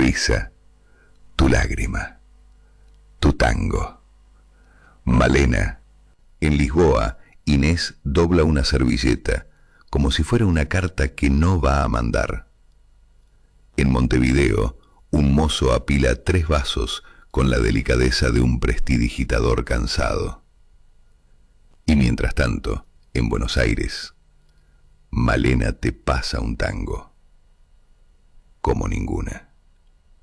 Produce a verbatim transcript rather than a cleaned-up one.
risa, tu lágrima, tu tango. Malena. En Lisboa, Inés dobla una servilleta, como si fuera una carta que no va a mandar. En Montevideo, un mozo apila tres vasos con la delicadeza de un prestidigitador cansado. Y mientras tanto, en Buenos Aires, Malena te pasa un tango como ninguna.